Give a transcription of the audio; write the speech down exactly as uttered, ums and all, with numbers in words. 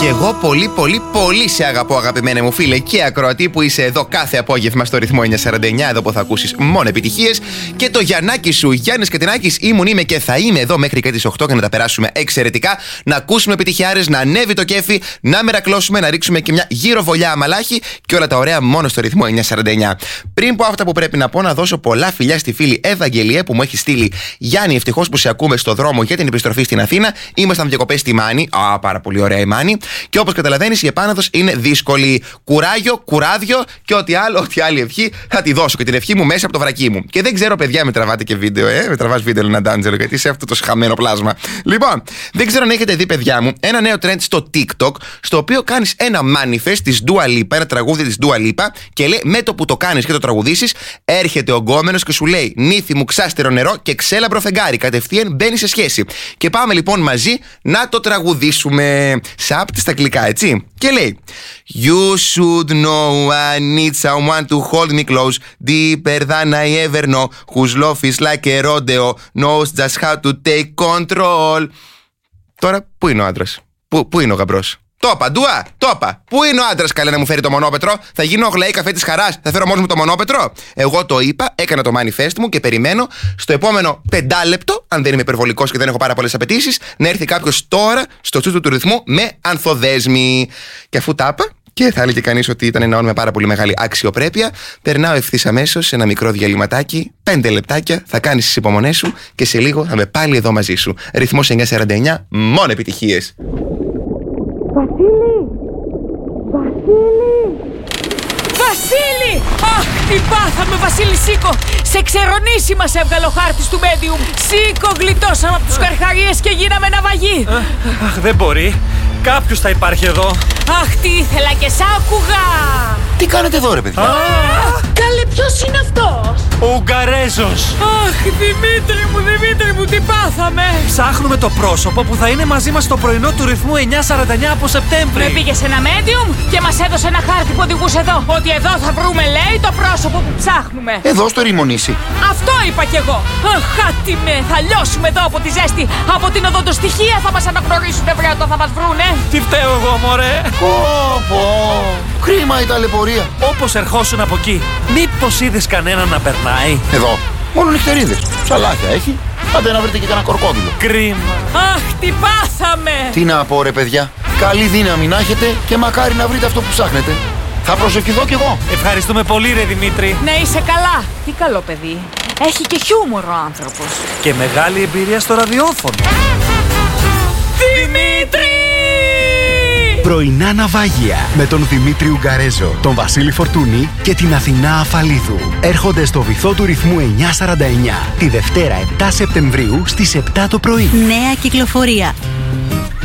Και εγώ πολύ πολύ πολύ σε αγαπώ, αγαπημένε μου φίλε και ακροατή που είσαι εδώ κάθε απόγευμα στο ρυθμό εννιακόσια σαράντα εννιά, εδώ που θα ακούσεις μόνο επιτυχίες. Και το Γιαννάκι σου, Γιάννης Κατινάκης, ήμουν, είμαι και θα είμαι εδώ μέχρι και τις οκτώ για να τα περάσουμε εξαιρετικά. Να ακούσουμε επιτυχιάρες, να ανέβει το κέφι, να μερακλώσουμε, να ρίξουμε και μια γύρω βολιά αμαλάχη και όλα τα ωραία μόνο στο ρυθμό εννιακόσια σαράντα εννιά. Πριν πω αυτά που πρέπει να πω, να δώσω πολλά φιλιά στη φίλη Ευαγγελία που μου έχει στείλει: Γιάννη, ευτυχώς που σε ακούμε στο δρόμο για την επιστροφή στην Αθήνα. Ήμασταν διακοπές στη Μάνη. Α, πάρα πολύ ωραία η Μάνη. Και όπως καταλαβαίνεις, η επάνωδος είναι δύσκολη. Κουράγιο, κουράδιο και ό,τι άλλο, ό,τι άλλη ευχή θα τη δώσω και την ευχή μου μέσα από το βρακί μου. Και δεν ξέρω, παιδιά, με τραβάτε και βίντεο, ε. Με τραβάς βίντεο, Λένα Ντάντζελο, γιατί είσαι αυτό το σχαμένο πλάσμα. Λοιπόν, δεν ξέρω αν έχετε δει, παιδιά μου, ένα νέο trend στο TikTok, στο οποίο κάνεις ένα manifest της Dua Lipa, ένα τραγούδι της Dua Lipa, και λέει με το που το κάνεις και το τραγουδήσεις, έρχεται ο γκόμενος και σου λέει: νύφη μου, ξάστερο νερό και ξέλαμπρο φεγγάρι. Κατευθείαν μπαίνει σε σχέση. Και πάμε λοιπόν μαζί να το τραγουδήσουμε. Σάπτη στα αγγλικά, έτσι. Και λέει: You should know I need someone to hold me close, deeper than I ever know, whose love is like a rodeo, knows just how to take control. Τώρα, πού είναι ο άντρας? Πού, πού είναι ο γαμπρός? Το είπα, Ντουά, το είπα. Πού είναι ο άντρας, καλέ, να μου φέρει το μονόπετρο? Θα γίνω γλαή καφέ της χαράς, θα φέρω μόνος μου το μονόπετρο? Εγώ το είπα, έκανα το manifest μου και περιμένω στο επόμενο πεντάλεπτο, αν δεν είμαι υπερβολικός και δεν έχω πάρα πολλές απαιτήσεις, να έρθει κάποιος τώρα στο στούντιο του ρυθμού με ανθοδέσμη. Και αφού τα είπα, και θα έλεγε κανείς ότι ήταν ένα όνομα με πάρα πολύ μεγάλη αξιοπρέπεια, περνάω ευθύς αμέσως σε ένα μικρό διαλυματάκι, πέντε λεπτάκια, θα κάνεις τις υπομονές σου και σε λίγο θα είμαι πάλι εδώ μαζί σου. Ρυθμός εννιακόσια σαράντα εννιά, μόνο επιτυχίες. Βασίλη! Βασίλη! Βασίλη! Αχ, τι πάθαμε, Βασίλη, σήκω! Σε ξερονήσει μας έβγαλε ο χάρτης του medium. Σήκω, γλιτώσαμε από τους καρχαρίες και γίναμε ναυαγοί. Αχ, δεν μπορεί. Κάποιος θα υπάρχει εδώ. Αχ, τι ήθελα και σ' άκουγα. Τι κάνετε εδώ, ρε παιδιά? Καλέ, ποιος είναι αυτός? Ο Ουγγαρέζος. Αχ, Δημήτρη μου, Δημήτρη μου, τι πάθαμε? Ψάχνουμε το πρόσωπο που θα είναι μαζί μας στο πρωινό του ρυθμού εννιακόσια σαράντα εννιά από Σεπτέμβρη. Με πήγε σε ένα medium και μας έδωσε ένα χάρτη που οδηγούσε εδώ. Ότι εδώ θα βρούμε, λέει, το πρόσωπο που ψάχνουμε. Εδώ στο Ρημονήσι. Αυτό είπα κι εγώ. Αχ, χάτιμε, θα λιώσουμε εδώ από τη ζέστη. Από την οδοντοστοιχεία θα μας αναγνωρίσουν, βρε, όταν θα μας βρούνε. Τι φταίω εγώ, μωρέ? Πω, πω. Κρίμα η ταλαιπωρία. Όπως ερχόσουν από εκεί, μήπως είδες κανέναν να περνάει? Εδώ, μόνο νυχτερίδες. Ψαλάκια έχει. Άντε να βρείτε και κανένα κορκόδιλο. Κρίμα. Αχ, τι πάθαμε. Τι να πω, ρε παιδιά. Καλή δύναμη να έχετε και μακάρι να βρείτε αυτό που ψάχνετε. Θα προσευχηθώ κι εγώ. Ευχαριστούμε πολύ, ρε Δημήτρη. Να είσαι καλά. Τι καλό παιδί. Έχει και χιούμορ ο άνθρωπος. Και μεγάλη εμπειρία στο ραδιόφωνο. Δημήτρη! Πρωινά ναυάγια με τον Δημήτρη Ουγγαρέζο, τον Βασίλη Φορτούνη και την Αθηνά Αφαλίδου. Έρχονται στο βυθό του ρυθμού εννιακόσια σαράντα εννιά τη Δευτέρα επτά Σεπτεμβρίου στις επτά το πρωί. Νέα κυκλοφορία.